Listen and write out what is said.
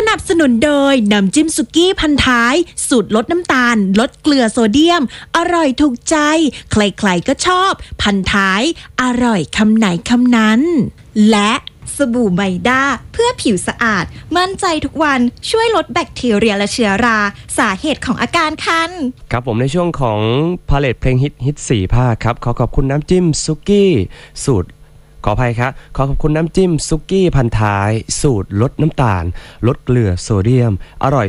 นับสนุนโดยน้ำจิ้มสุกี้พันท้ายสูตรลดน้ำตาลลดเกลือโซเดียมอร่อยถูกใจใครๆก็ชอบพันท้ายอร่อยคำไหนคำนั้นและสบู่ไมด้าเพื่อผิวสะอาดมั่นใจทุกวันช่วยลดแบคทีเรียและเชื้อราสาเหตุของอาการคันครับผมในช่วงของพาเลทเพลงฮิต4ภาคครับขอขอบคุณน้ำจิ้มซุกี้สูตรขออภัยครับขอขอบคุณน้ำจิ้มซุกี้พันท้ายสูตรลดน้ำตาลลดเกลือโซเดียมอร่อย